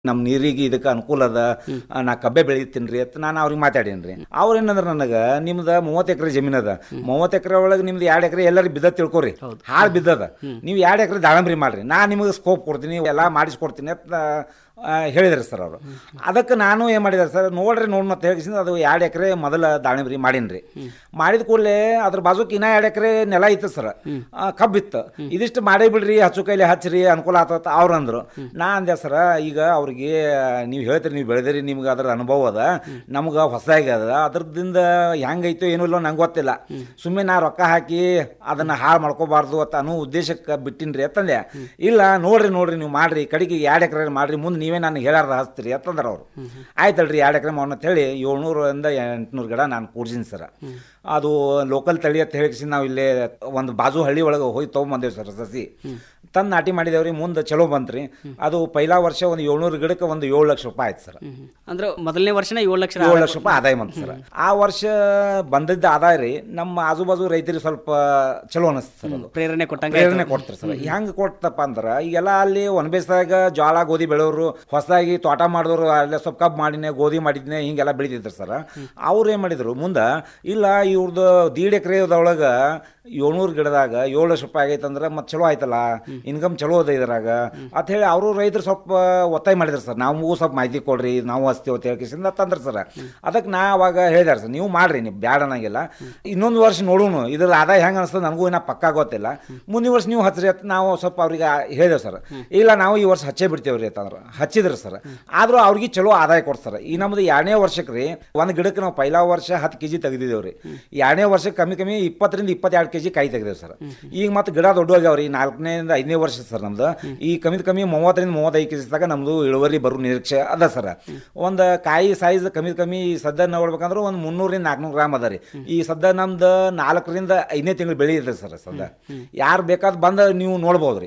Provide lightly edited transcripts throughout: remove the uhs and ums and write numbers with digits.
ನಮ್ಮ ನೀರಿಗೆ ಇದಕ್ಕೆ ಅನುಕೂಲ ಅದ, ನಾ ಕಬ್ಬೆ ಬೆಳಿತೀನಿ ರೀ ಅಂತ ನಾನು ಅವ್ರಿಗೆ ಮಾತಾಡೀನಿ ರೀ. ಅವ್ರು ಏನಂದ್ರೆ ನನಗೆ ನಿಮ್ದು 30 ಎಕರೆ ಜಮೀನು ಅದ, 30 ಎಕರೆ ಒಳಗೆ ನಿಮ್ದು 2 ಎಕರೆ ಎಲ್ಲರೂ ಬಿದ್ದ ತಿಳ್ಕೊರಿ, ಹಾಳು ಬಿದ್ದದ, ನೀವು 2 ಎಕರೆ ದಾಳಂಬ್ರಿ ಮಾಡ್ರಿ, ನಾನು ನಿಮಗೆ ಸ್ಕೋಪ್ ಕೊಡ್ತೀನಿ, ಎಲ್ಲ ಮಾಡಿಸ್ಕೊಡ್ತೀನಿ ಅಂತ ಹೇಳಿದ್ರಿ ಸರ್ ಅವರು. ಅದಕ್ಕೆ ನಾನು ಏನು ಮಾಡಿದೆ ಸರ್, ನೋಡ್ರಿ ಮತ್ತೆ ಹೇಳಿಸಿಂದ ಅದು 2 ಎಕರೆ ಮೊದಲ ದಾಳಿಂಬ್ರಿ ಮಾಡೀನಿ ರೀ. ಮಾಡಿದ ಕೂಡಲೇ ಅದ್ರ ಬಾಜುಕ್ ಇನ್ನೂ 2 ಎಕರೆ ನೆಲ ಇತ್ತು ಸರ್, ಕಬ್ಬಿತ್ತು. ಇದಿಷ್ಟು ಮಾಡೇ ಬಿಡ್ರಿ, ಹಚ್ಚು ಕೈಲಿ ಹಚ್ಚಿರಿ, ಅನುಕೂಲ ಆತತ್ ಅವ್ರು ಅಂದರು. ನಾ ಅಂದೆ ಸರ, ಈಗ ಅವ್ರಿಗೆ ನೀವು ಹೇಳ್ತೀರಿ, ನೀವು ಬೆಳೆದಿರಿ, ನಿಮ್ಗೆ ಅದ್ರ ಅನುಭವ ಅದ, ನಮ್ಗೆ ಹೊಸದಾಗಿ ಅದ, ಅದ್ರದಿಂದ ಹೆಂಗೈತೋ ಏನೂ ಇಲ್ಲೋ ನಂಗೆ ಗೊತ್ತಿಲ್ಲ, ಸುಮ್ಮನೆ ನಾ ರೊಕ್ಕ ಹಾಕಿ ಅದನ್ನು ಹಾಳು ಮಾಡ್ಕೋಬಾರ್ದು ಅಂತ ಅನ್ನೋ ಉದ್ದೇಶಕ್ಕೆ ಬಿಟ್ಟಿನಿ ರೀ ಅಂತಂದೆ. ಇಲ್ಲ ನೋಡ್ರಿ ನೀವು ಮಾಡ್ರಿ, ಕಡೆಗೆ 2 ಎಕರೆ ಮಾಡ್ರಿ, ಮುಂದೆ ನೀವೇ ನನಗೆ ಹೇಳಾರ್ದ ಹಚ್ತೀರಿ ಅಂತಂದ್ರೆ ಅವರು. ಆಯ್ತಲ್ರಿ 2 ಎಕರೆ ಮಾಡೋಣ ಅಂತ ಹೇಳಿ 700ರಿಂದ 800 ಗಿಡ ನಾನು ಕೂಡ್ಸಿನಿ ಸರ್. ಅದು ಲೋಕಲ್ ತಳಿ ಅಂತ ಹೇಳಿಸಿ ನಾವು ಇಲ್ಲೇ ಒಂದು ಬಾಜು ಹಳ್ಳಿ ಒಳಗೆ ಹೋಗಿ ತೊಗೊಂಬಂದೇವಿ ಸರ್ ಸಸಿ. ತಂದು ನಾಟಿ ಮಾಡಿದೇವ್ರಿ, ಮುಂದೆ ಚಲೋ ಬಂತ್ರಿ. ಅದು ಪೈಲಾ ವರ್ಷ ಒಂದು 700 ಗಿಡಕ್ಕೆ ಒಂದು 7 ಲಕ್ಷ ರೂಪಾಯಿ ಆಯ್ತು ಸರ್. ಅಂದ್ರೆ ಮೊದಲನೇ ವರ್ಷನೇ 7 ಲಕ್ಷ ರೂಪಾಯಿ ಆದಾಯ ಬಂತು ಸರ್. ಆ ವರ್ಷ ಬಂದಿದ್ದ ಆದಾಯ ರೀ ನಮ್ಮ ಆಜು ಬಾಜು ರೈತರಿಗೆ ಸ್ವಲ್ಪ ಚಲೋ ಅನಿಸ್ತು ಸರ್. ಅದು ಪ್ರೇರಣೆ ಕೊಡ್ತಾರೆ ಸರ್. ಹೆಂಗೆ ಕೊಡ್ತಪ್ಪ ಅಂದ್ರೆ, ಈಗೆಲ್ಲ ಅಲ್ಲಿ ಒಣಬೇಸಾಗ ಜೋಳ ಗೋಧಿ ಬೆಳೆಯೋರು, ಹೊಸದಾಗಿ ತೋಟ ಮಾಡಿದವರು, ಅಲ್ಲೇ ಸ್ವಲ್ಪ ಕಬ್ಬು ಮಾಡಿದ್ನೆ, ಗೋಧಿ ಮಾಡಿದ್ನೆ, ಹಿಂಗೆಲ್ಲ ಬೆಳಿತಿದ್ರು ಸರ್. ಅವ್ರು ಏನು ಮಾಡಿದ್ರು ಮುಂದೆ, ಇಲ್ಲ ಇವ್ರದ್ದು 1.5 ಎಕರೆದೊಳಗೆ 700 ಗಿಡದಾಗ 7 ಲಕ್ಷ ರೂಪಾಯಿ ಆಗೈತೆ ಅಂದ್ರೆ ಮತ್ತೆ ಚಲೋ ಆಯ್ತಲ್ಲ, ಇನ್ಕಮ್ ಚಲೋ ಅದ ಇದ್ರಾಗ ಅಂತ ಹೇಳಿ ಅವರು ರೈತರು ಸ್ವಲ್ಪ ಒತ್ತಾಯ ಮಾಡಿದ್ರು ಸರ್. ನಾವು ಸ್ವಲ್ಪ ಮಾಹಿತಿ ಕೊಡ್ರಿ, ನಾವು ಹಚ್ತೀವಿ ಅಂತ ಹೇಳ್ಕಿಸಿಂದ ತಂದ್ರೆ ಸರ್. ಅದಕ್ಕೆ ನಾ ಅವಾಗ ಹೇಳಿದಾರೆ ಸರ್, ನೀವು ಮಾಡ್ರಿ, ನೀವು ಬ್ಯಾಡ ಅನ್ನಂಗಿಲ್ಲ, ಇನ್ನೊಂದು ವರ್ಷ ನೋಡೋಣ ಇದ್ರ ಆದಾಯ ಹೆಂಗೆ ಅನಿಸ್ತದೆ ನನಗೂ ಇನ್ನೂ ಪಕ್ಕಾ ಗೊತ್ತಿಲ್ಲ, ಮುಂದಿನ ವರ್ಷ ನೀವು ಹಚ್ಚ್ರಿ ಅಂತ ನಾವು ಸ್ವಲ್ಪ ಅವ್ರಿಗೆ ಹೇಳಿದೆವು ಸರ್. ಇಲ್ಲ ನಾವು ಈ ವರ್ಷ ಹಚ್ಚೇ ಬಿಡ್ತೇವ್ರಿ ಅಂತಂದ್ರೆ ಹಚ್ಚಿದ್ರು ಸರ್. ಆದರೂ ಅವ್ರಿಗೆ ಚಲೋ ಆದಾಯ ಕೊಡ್ತಾರೆ. ಈ ನಮ್ದು 2ನೇ ವರ್ಷಕ್ಕೆ ರೀ ಒಂದು ಗಿಡಕ್ಕೆ ನಾವು ಪೈಲಾ ವರ್ಷ 10 kg ತೆಗೆದಿದ್ದೇವ್ರಿ. 2ನೇ ವರ್ಷಕ್ಕೆ ಕಮ್ಮಿ 20ರಿಂದ 22 kg ಕಾಯಿ ತೆಗೆದೇವು ಸರ್. ಈಗ ಮತ್ತೆ ಗಿಡ ದೊಡ್ಡವಾಗ್ಯಾವ್ರಿ, 4ನೇಯಿಂದ 5ನೇ ವರ್ಷ ಸರ್ ನಮ್ದು. ಈ ಕಮ್ಮಿ 30ರಿಂದ 35 kg ತನಕ ನಮ್ದು ಇಳುವರಿ ಬರೋ ನಿರೀಕ್ಷೆ ಅದ ಸರ್. ಒಂದು ಕಾಯಿ ಸೈಜ್ ಕಮ್ಮಿ ಸದ್ಯ ನೋಡ್ಬೇಕಂದ್ರೆ ಒಂದು 300ರಿಂದ 400 ಗ್ರಾಮ್ ಅದ ರೀ. ಈ ಸದ್ಯ ನಮ್ದು 4ರಿಂದ 5ನೇ ತಿಂಗಳು ಬೆಳೆ ಇದೆ ಸರ್. ಸದ್ಯ ಯಾರು ಬೇಕಾದ್ ಬಂದ ನೀವು ನೋಡ್ಬೋದ್ರಿ.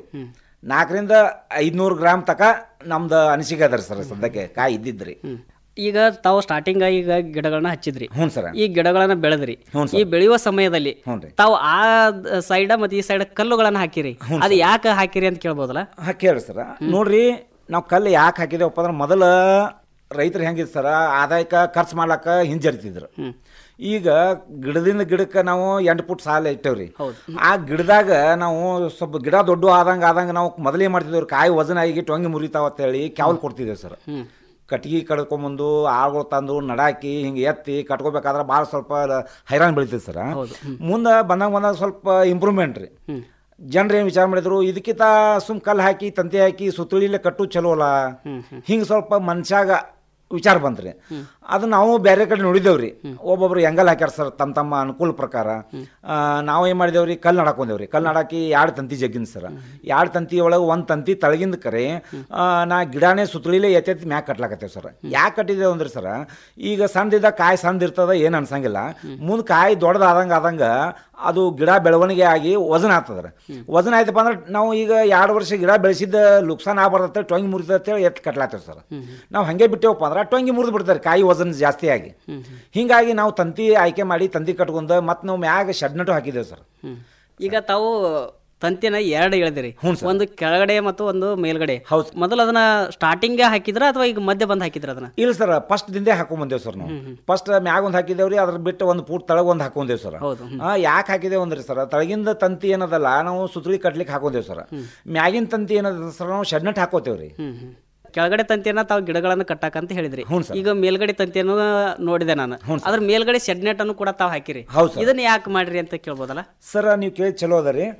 4ರಿಂದ 500 ಗ್ರಾಮ್ ತಕ ನಮ್ದು ಅನಿಸಿಕೆ ಅದ ರೀ ಸರ್ ಸದ್ಯಕ್ಕೆ ಕಾಯಿ ಇದ್ದಿದ್ರಿ. ಈಗ ತಾವು ಸ್ಟಾರ್ಟಿಂಗ್ ಈಗ ಗಿಡಗಳನ್ನ ಹಚ್ಚಿದ್ರಿ. ಹ್ಞೂ ಸರ್. ಈ ಗಿಡಗಳನ್ನ ಬೆಳೆದ್ರಿ. ಈ ಬೆಳೆಯುವ ಸಮಯದಲ್ಲಿ ತಾವು ಆ ಸೈಡ್ ಮತ್ತೆ ಈ ಸೈಡ್ ಕಲ್ಲುಗಳನ್ನ ಹಾಕಿರಿ. ಅದು ಯಾಕೆ ಹಾಕಿರಿ ಅಂತ ಕೇಳ್ಬೋದಲ್ಲ? ಕೇಳಿ ಸರ್. ನೋಡ್ರಿ, ನಾವು ಕಲ್ಲು ಯಾಕೆ ಹಾಕಿದೇವಪ್ಪ ಅಂದ್ರೆ, ಮೊದಲ ರೈತರು ಹೆಂಗಿದ್ ಸರ, ಆದಾಯಕ್ಕೆ ಖರ್ಚು ಮಾಡ್ಲಕ್ಕ ಹಿಂಜರಿತಿದ್ರು. ಈಗ ಗಿಡದಿಂದ ಗಿಡಕ್ಕೆ ನಾವು 8 ಫುಟ್ ಸಾಲ ಇಟ್ಟೇವ್ರಿ. ಆ ಗಿಡದಾಗ ನಾವು ಸ್ವಲ್ಪ ಗಿಡ ದೊಡ್ಡ ಆದಂಗೆ ನಾವು ಮೊದಲೇ ಮಾಡ್ತಿದ್ದೇವ್ರಿ, ಕಾಯಿ ವಜನ ಆಗಿ ಟೊಂಗಿ ಮುರಿತಾವ ಅಂತೇಳಿ ಕ್ಯಾವಲ್ ಕೊಡ್ತಿದ್ದೇವೆ ಸರ್. ಕಟ್ಗೆ ಕಡ್ಕೊಂಬಂದು ಆಳುಗಳು ತಂದು ನಡಾಕಿ ಹಿಂಗೆ ಎತ್ತಿ ಕಟ್ಕೋಬೇಕಾದ್ರೆ ಭಾಳ ಸ್ವಲ್ಪ ಹೈರಾಣ ಬೀಳ್ತದೆ ಸರ್. ಮುಂದೆ ಬಂದಾಗ ಸ್ವಲ್ಪ ಇಂಪ್ರೂವ್ಮೆಂಟ್ ರೀ. ಜನರು ಏನು ವಿಚಾರ ಮಾಡಿದ್ರು, ಇದಕ್ಕಿಂತ ಕಲ್ಲು ಹಾಕಿ ತಂತಿ ಹಾಕಿ ಸುತ್ತಳಿಲೆ ಕಟ್ಟು ಚಲೋ ಅಲ್ಲ, ಹಿಂಗೆ ಸ್ವಲ್ಪ ಮನುಷ್ಯಾಗ ವಿಚಾರ ಬಂತ್ರಿ. ಅದು ನಾವು ಬೇರೆ ಕಡೆ ನೋಡಿದೇವ್ರಿ. ಒಬ್ಬೊಬ್ರು ಹೆಂಗಲ್ ಹಾಕ್ಯಾರ ಸರ್ ತಮ್ಮ ಅನುಕೂಲ ಪ್ರಕಾರ. ನಾವು ಏನು ಮಾಡಿದೇವ್ರಿ, ಕಲ್ಲು ನಡಾಕೊಂಡೇವ್ರಿ. ಕಲ್ಲು ನಡಾಕಿ 2 ತಂತಿ ಜಗ್ಗಿನ ಸರ್. 2 ತಂತಿ ಒಳಗೆ 1 ತಂತಿ ತಳಗಿಂದ ಕರೆ ನಾ ಗಿಡನೇ ಸುತ್ತಳಿಲೆ ಎತ್ತಿ ಮ್ಯಾಗ ಕಟ್ಲಾಕತ್ತೇವೆ ಸರ್. ಯಾಕೆ ಕಟ್ಟಿದ್ದೇವೆ ಅಂದ್ರೆ ಸರ್, ಈಗ ಸಣ್ಣದಿದ್ದ ಕಾಯಿ ಸಣ್ಣ ಇರ್ತದ, ಏನು ಅನ್ಸಂಗಿಲ್ಲ. ಮುಂದೆ ಕಾಯಿ ದೊಡ್ಡದಾದಂಗೆ ಅದು ಗಿಡ ಬೆಳವಣಿಗೆ ಆಗಿ ವಜನ ಆಗ್ತದ್ರ. ವಜನ ಆಯ್ತಪ್ಪ ಅಂದ್ರೆ ನಾವು ಈಗ 2 ವರ್ಷ ಗಿಡ ಬೆಳೆಸಿದ್ದ ಲುಕ್ಸಾನ್ ಆಗ್ಬಾರ್ದಂತ ಟೊಂಗಿ ಮುರಿತೇಳಿ ಎತ್ತಿ ಕಟ್ಲಾತ್ತೇವೆ ಸರ್. ನಾವು ಹಂಗೆ ಬಿಟ್ಟೇವಪ್ಪ ಅಂದ್ರೆ ಟೊಂಗಿ ಮುರಿದು ಬಿಡ್ತಾರೆ ಕಾಯಿ ವಜನ ಜಾಸ್ತಿ ಆಗಿ. ಹಿಂಗಾಗಿ ನಾವು ತಂತಿ ಆಯ್ಕೆ ಮಾಡಿ ತಂತಿ ಕಟ್ಕೊಂಡು ಮತ್ತೆ ನಾವು ಮ್ಯಾಗ ಶೆಡ್ ನಟು ಹಾಕಿದ್ದೇವೆ ಸರ್. ಈಗ ತಾವು ತಂತಿನ 2 ಹೇಳಿದಿರಿ, ಒಂದು ಕೆಳಗಡೆ ಮತ್ತು ಒಂದು ಮೇಲ್ಗಡೆ. ಹೌದು. ಮೊದಲು ಅದನ್ನ ಸ್ಟಾರ್ಟಿಂಗ್ ಹಾಕಿದ್ರ ಅಥವಾ ಈಗ ಮಧ್ಯೆ ಬಂದು ಹಾಕಿದ್ರ ಅದನ್ನ? ಇಲ್ಲ ಸರ್, ಫಸ್ಟ್ ದಿಂದೇ ಹಾಕೊಂಡ್ಬಂದೇವ್ ಸರ್. ನಾವು ಫಸ್ಟ್ ಮ್ಯಾಗ ಒಂದು ಹಾಕಿದೇವ್ರಿ, ಅದ್ರ ಬಿಟ್ಟು 1 ಫೂಟ್ ತಳಗ ಒಂದು ಹಾಕೊಂಡೇವ್ ಸರ್. ಯಾಕೆ ಹಾಕಿದೇವ್ ಅಂದ್ರಿ ಸರ್, ತಳಗಿಂದ ತಂತಿ ಏನದಲ್ಲ ನಾವು ಸುತ್ತಳಿ ಕಟ್ಲಿಕ್ಕೆ ಹಾಕೊಂಡೇವ್ ಸರ್. ಮ್ಯಾಗಿನ ತಂತಿ ಏನದ ಸರ್ ನಾವು ಶೆಡ್ ನಟ್ ಹಾಕೋತೇವ್ರಿ. ಕೆಳಗಡೆ ತಂತಿಯನ್ನ ತಾವು ಗಿಡಗಳನ್ನು ಕಟ್ಟಾಕಂತ ಹೇಳಿದ್ರಿ. ಈಗ ಮೇಲ್ಗಡೆ ತಂತಿಯನ್ನು ನೋಡಿದೆ ನಾನು, ಅದ್ರ ಮೇಲ್ಗಡೆ ಶೆಡ್ ನೆಟ್ ಅನ್ನು ಕೂಡ ತಾವು ಹಾಕಿರಿ. ಇದನ್ನ ಯಾಕೆ ಮಾಡ್ರಿ ಅಂತ ಕೇಳ್ಬೋದಲ್ಲ ಸರ್? ನೀವು ಕೇಳಿ ಚಲೋ ಅದ ರೀ.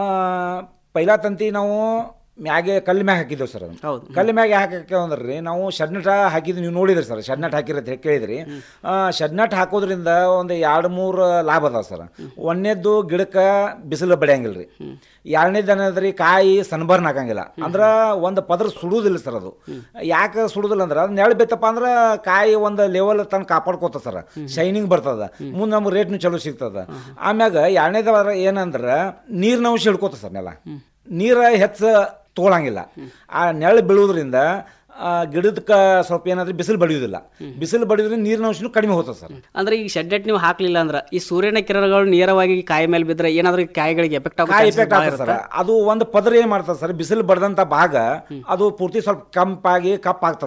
ಪೈಲಾ ತಂತಿ ನಾವು ಮ್ಯಾಗೆ ಕಲ್ಲು ಮ್ಯಾಗ ಹಾಕಿದ್ದೇವೆ ಸರ್. ಕಲ್ಲು ಮ್ಯಾಗ ಯಾಕೆ ಹಾಕ್ಯಾವಂದ್ರಿ, ನಾವು ಶೆಡ್ ನಟ್ ಹಾಕಿದ್ವಿ, ನೀವು ನೋಡಿದ್ರಿ ಸರ್. ಶೆಡ್ ನಟ್ ಹಾಕಿರತ್ತೆ ಕೇಳಿದ್ರಿ. ಶೆಡ್ ನಟ್ ಹಾಕೋದ್ರಿಂದ ಒಂದು 2-3 ಲಾಭ ಅದಾವ ಸರ್. ಒಂದನೇದ್ದು ಗಿಡಕ್ಕೆ ಬಿಸಿಲು ಬಡಿಯಂಗಿಲ್ಲ ರೀ. 2ನೇದು ಏನದ್ರಿ, ಕಾಯಿ ಸನ್ಬರ್ನ್ ಹಾಕಂಗಿಲ್ಲ. ಅಂದ್ರೆ ಒಂದು ಪದ್ರ ಸುಡುವುದಿಲ್ಲ ಸರ್. ಅದು ಯಾಕೆ ಸುಡುದಿಲ್ಲ ಅಂದ್ರೆ, ಅದು ನೆಳ ಬಿತ್ತಪ್ಪ ಅಂದ್ರೆ ಕಾಯಿ ಒಂದು ಲೆವೆಲ್ ತನಕ ಕಾಪಾಡ್ಕೋತ ಸರ್, ಶೈನಿಂಗ್ ಬರ್ತದ, ಮುಂದೆ ನಮ್ಗೆ ರೇಟ್ನು ಚಲೋ ಸಿಗ್ತದ. ಆಮ್ಯಾಗ 2ನೇದು ಏನಂದ್ರೆ ನೀರಿನ ಅಂಶ ಹಿಡ್ಕೋತ ಸರ್. ನೀರು ಹೆಚ್ಚು ತಗೊಳಂಗಿಲ್ಲ. ಆ ನೆಳ ಬೀಳೋದ್ರಿಂದ ಗಿಡದಕ್ಕೆ ಸ್ವಲ್ಪ ಏನಾದ್ರೆ ಬಿಸಿಲು ಬಡಿಯೋದಿಲ್ಲ. ಬಿಸಿಲು ಬಡಿಯೋದ್ರಿಂದ ನೀರಿನ ಅಂಶನೂ ಕಡಿಮೆ ಹೋಗ್ತದೆ ಸರ್. ಅಂದ್ರೆ ಈ ಶೆಡ್ ನೆಟ್ ನೀವು ಹಾಕ್ಲಿಲ್ಲ ಅಂದ್ರೆ ಈ ಸೂರ್ಯನ ಕಿರಣಗಳು ನೇರವಾಗಿ ಕಾಯಿ ಮೇಲೆ ಬಿದ್ದರೆ ಏನಾದ್ರೂ ಕಾಯಿಗಳಿಗೆ ಎಫೆಕ್ಟ್ ಆಗುತ್ತೆ ಸರ್. ಅದು ಒಂದು ಪದರ ಏನ್ ಮಾಡ್ತದೆ ಸರ್, ಬಿಸಿಲು ಬಡದಂತ ಭಾಗ ಅದು ಪೂರ್ತಿ ಸ್ವಲ್ಪ ಕಪ್ಪಾಗ್ತದೆ